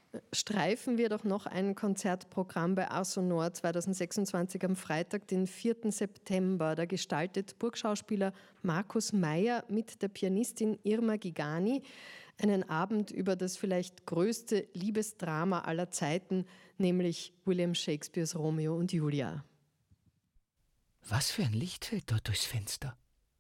Streifen wir doch noch ein Konzertprogramm bei Ars Sonor 2026 am Freitag, den 4. September. Da gestaltet Burgschauspieler Markus Meier mit der Pianistin Irma Gigani einen Abend über das vielleicht größte Liebesdrama aller Zeiten, nämlich William Shakespeares Romeo und Julia. Was für ein Licht fällt dort durchs Fenster?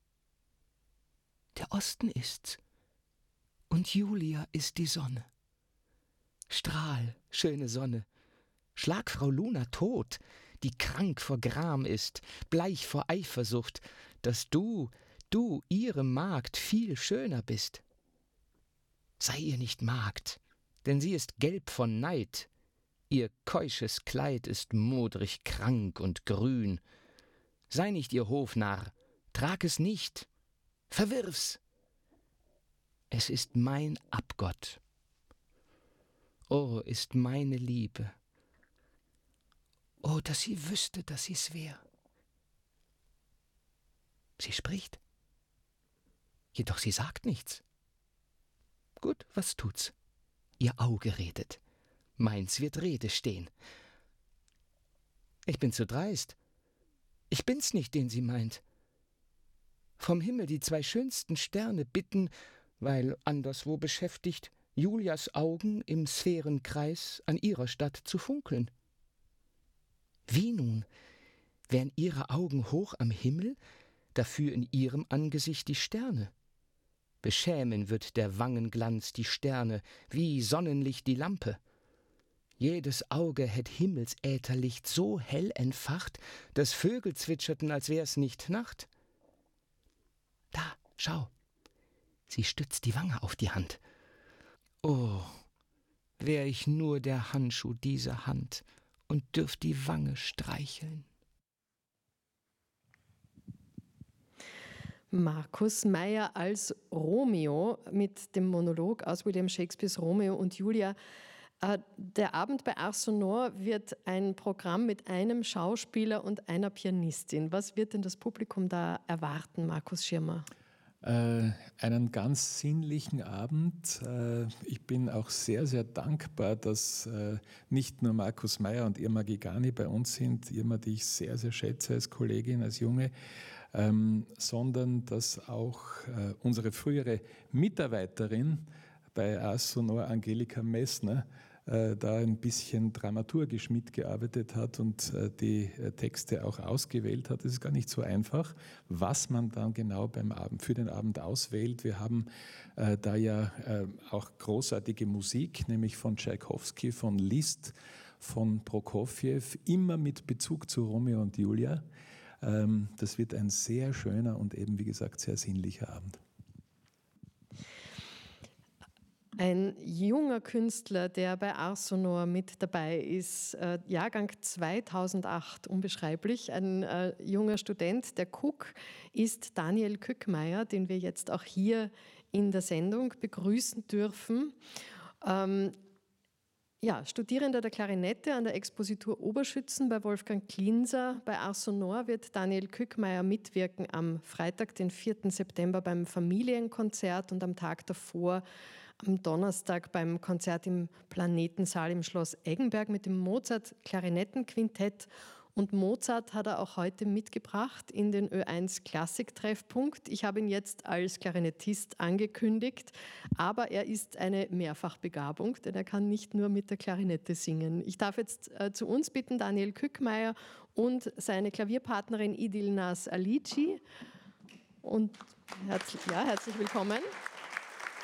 Der Osten ist's und Julia ist die Sonne. Strahl, schöne Sonne, schlag Frau Luna tot, die krank vor Gram ist, bleich vor Eifersucht, dass du, ihre Magd, viel schöner bist. Sei ihr nicht Magd, denn sie ist gelb von Neid, ihr keusches Kleid ist modrig krank und grün. Sei nicht ihr Hofnarr, trag es nicht, verwirf's. Es ist mein Abgott. Oh, ist meine Liebe. Oh, dass sie wüsste, dass sie's wär. Sie spricht. Jedoch sie sagt nichts. Gut, was tut's? Ihr Auge redet. Meins wird Rede stehen. Ich bin zu dreist. Ich bin's nicht, den sie meint. Vom Himmel die 2 schönsten Sterne bitten, weil anderswo beschäftigt, Julias Augen im Sphärenkreis an ihrer Stadt zu funkeln. Wie nun, wären ihre Augen hoch am Himmel, dafür in ihrem Angesicht die Sterne? Beschämen wird der Wangenglanz die Sterne, wie Sonnenlicht die Lampe. Jedes Auge hätt Himmelsätherlicht so hell entfacht, dass Vögel zwitscherten, als wär's nicht Nacht. Da, schau, sie stützt die Wange auf die Hand. Oh, wär ich nur der Handschuh dieser Hand und dürft die Wange streicheln. Markus Meier als Romeo mit dem Monolog aus William Shakespeares Romeo und Julia. Der Abend bei Ars Sonor wird ein Programm mit einem Schauspieler und einer Pianistin. Was wird denn das Publikum da erwarten, Markus Schirmer? Einen ganz sinnlichen Abend. Ich bin auch sehr, sehr dankbar, dass nicht nur Markus Meier und Irma Gigani bei uns sind, Irma, die ich sehr, sehr schätze als Kollegin, als Junge, sondern dass auch unsere frühere Mitarbeiterin bei Ars Sonor, Angelika Messner, da ein bisschen dramaturgisch mitgearbeitet hat und die Texte auch ausgewählt hat. Es ist gar nicht so einfach, was man dann genau für den Abend auswählt. Wir haben da ja auch großartige Musik, nämlich von Tschaikowski, von Liszt, von Prokofjew, immer mit Bezug zu Romeo und Julia. Das wird ein sehr schöner und eben, wie gesagt, sehr sinnlicher Abend. Ein junger Künstler, der bei Ars Sonor mit dabei ist, Jahrgang 2008, unbeschreiblich. Ein junger Student, der Cook, ist Daniel Kückmeier, den wir jetzt auch hier in der Sendung begrüßen dürfen. Studierender der Klarinette an der Expositur Oberschützen bei Wolfgang Klinser. Bei Ars Sonor wird Daniel Kückmeier mitwirken am Freitag, den 4. September beim Familienkonzert und am Tag davor am Donnerstag beim Konzert im Planetensaal im Schloss Eggenberg mit dem Mozart-Klarinettenquintett. Und Mozart hat er auch heute mitgebracht in den Ö1 Klassik-Treffpunkt. Ich habe ihn jetzt als Klarinettist angekündigt, aber er ist eine Mehrfachbegabung, denn er kann nicht nur mit der Klarinette singen. Ich darf jetzt zu uns bitten Daniel Kückmeier und seine Klavierpartnerin Idil Nas Alici. Und herzlich willkommen.